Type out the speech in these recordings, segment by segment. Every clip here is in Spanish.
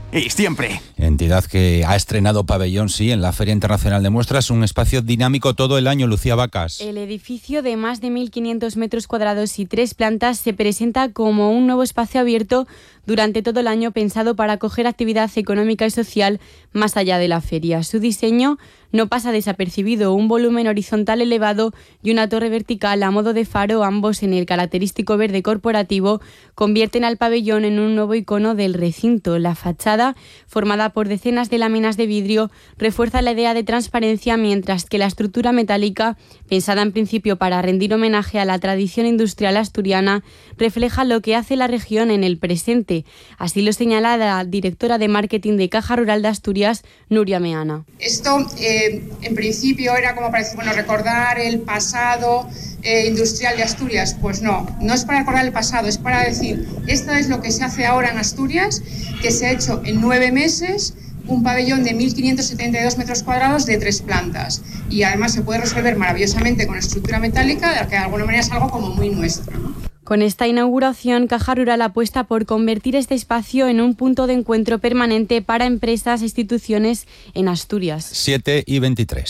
y siempre. Entidad que ha estrenado pabellón, sí, en la Feria Internacional de Muestras, un espacio dinámico todo el año. Lucía Vacas. El edificio de más de 1.500 metros cuadrados y 3 plantas se presenta como un nuevo espacio abierto durante todo el año, pensado para acoger actividad económica y social más allá de la feria. Su diseño no pasa desapercibido: un volumen horizontal elevado y una torre vertical a modo de faro, ambos en el característico verde corporativo, convierten al pabellón en un nuevo icono del recinto. La fachada, formada por decenas de láminas de vidrio, refuerza la idea de transparencia, mientras que la estructura metálica, pensada en principio para rendir homenaje a la tradición industrial asturiana, refleja lo que hace la región en el presente. Así lo señala la directora de marketing de Caja Rural de Asturias, Nuria Meana. Esto, en principio, era como para decir, recordar el pasado industrial de Asturias. Pues no es para recordar el pasado, es para decir, esto es lo que se hace ahora en Asturias, que se ha hecho en 9 meses, un pabellón de 1.572 metros cuadrados de 3 plantas. Y además se puede resolver maravillosamente con estructura metálica, que de alguna manera es algo como muy nuestro, ¿no? Con esta inauguración, Caja Rural apuesta por convertir este espacio en un punto de encuentro permanente para empresas e instituciones en Asturias. 7:23.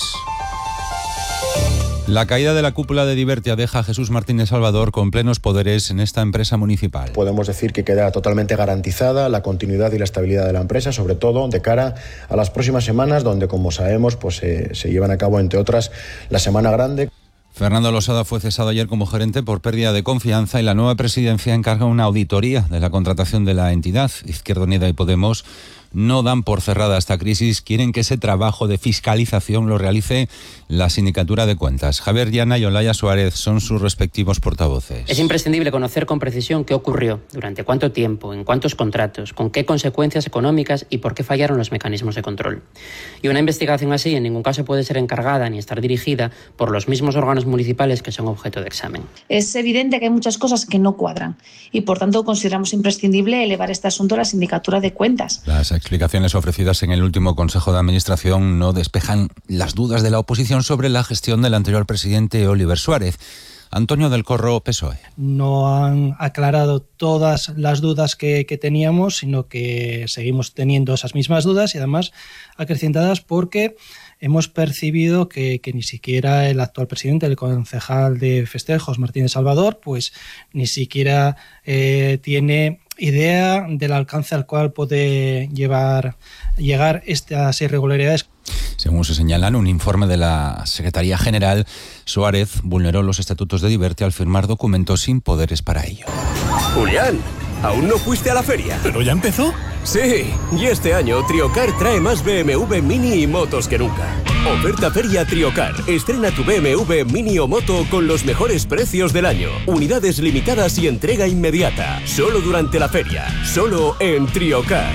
La caída de la cúpula de Divertia deja a Jesús Martínez Salvador con plenos poderes en esta empresa municipal. Podemos decir que queda totalmente garantizada la continuidad y la estabilidad de la empresa, sobre todo de cara a las próximas semanas, donde, como sabemos, se llevan a cabo, entre otras, la Semana Grande. Fernando Losada fue cesado ayer como gerente por pérdida de confianza y la nueva presidencia encarga una auditoría de la contratación de la entidad. Izquierda Unida y Podemos no dan por cerrada esta crisis, quieren que ese trabajo de fiscalización lo realice la Sindicatura de Cuentas. Javier Llana y Olaya Suárez son sus respectivos portavoces. Es imprescindible conocer con precisión qué ocurrió, durante cuánto tiempo, en cuántos contratos, con qué consecuencias económicas y por qué fallaron los mecanismos de control. Y una investigación así en ningún caso puede ser encargada ni estar dirigida por los mismos órganos municipales que son objeto de examen. Es evidente que hay muchas cosas que no cuadran y, por tanto, consideramos imprescindible elevar este asunto a la Sindicatura de Cuentas. Las explicaciones ofrecidas en el último Consejo de Administración no despejan las dudas de la oposición sobre la gestión del anterior presidente Oliver Suárez. Antonio del Corro, PSOE. No han aclarado todas las dudas que teníamos, sino que seguimos teniendo esas mismas dudas y además acrecentadas porque hemos percibido que ni siquiera el actual presidente, el concejal de festejos, Martínez Salvador, pues ni siquiera tiene idea del alcance al cual puede llegar estas irregularidades. Según se señala en un informe de la Secretaría General, Suárez vulneró los estatutos de Divertia al firmar documentos sin poderes para ello. Julián, ¿aún no fuiste a la feria? ¿Pero ya empezó? Sí, y este año Triocar trae más BMW Mini y motos que nunca. Oferta Feria Triocar. Estrena tu BMW Mini o moto con los mejores precios del año. Unidades limitadas y entrega inmediata. Solo durante la feria. Solo en Triocar.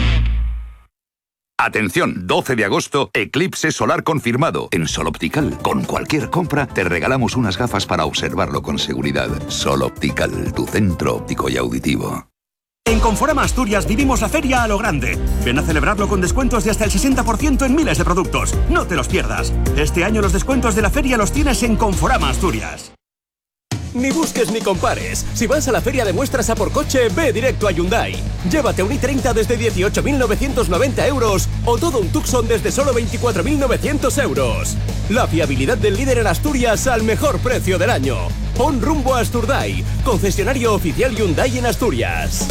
Atención, 12 de agosto, eclipse solar confirmado en Sol Optical. Con cualquier compra te regalamos unas gafas para observarlo con seguridad. Sol Optical, tu centro óptico y auditivo. En Conforama Asturias vivimos la feria a lo grande. Ven a celebrarlo con descuentos de hasta el 60% en miles de productos. No te los pierdas. Este año los descuentos de la feria los tienes en Conforama Asturias. Ni busques ni compares. Si vas a la feria de muestras a por coche, ve directo a Hyundai. Llévate un i30 desde 18.990 euros o todo un Tucson desde solo 24.900 euros. La fiabilidad del líder en Asturias al mejor precio del año. Pon rumbo a Asturdai, concesionario oficial Hyundai en Asturias.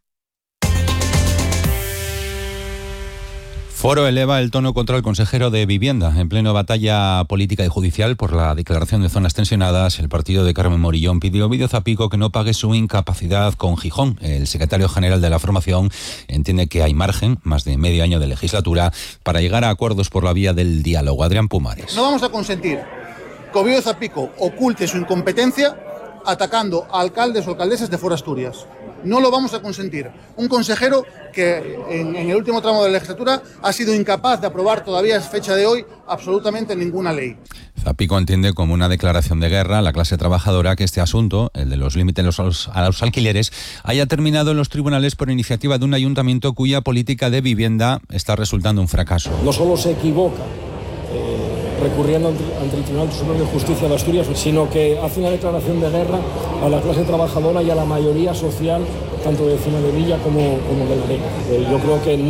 Foro eleva el tono contra el consejero de Vivienda. En pleno batalla política y judicial por la declaración de zonas tensionadas, el partido de Carmen Morillón pidió a Ovidio Zapico que no pague su incapacidad con Gijón. El secretario general de la formación entiende que hay margen, más de medio año de legislatura, para llegar a acuerdos por la vía del diálogo. Adrián Pumares. No vamos a consentir que Ovidio Zapico oculte su incompetencia atacando a alcaldes o alcaldesas de fuera Asturias. No lo vamos a consentir. Un consejero que en el último tramo de la legislatura ha sido incapaz de aprobar todavía a fecha de hoy absolutamente ninguna ley. Zapico entiende como una declaración de guerra a la clase trabajadora que este asunto, el de los límites a los alquileres, haya terminado en los tribunales por iniciativa de un ayuntamiento cuya política de vivienda está resultando un fracaso. No solo se equivoca recurriendo ante el Tribunal Superior de Justicia de Asturias, sino que hace una declaración de guerra a la clase trabajadora y a la mayoría social, tanto de Cima de Villa como de la Arena. Yo creo que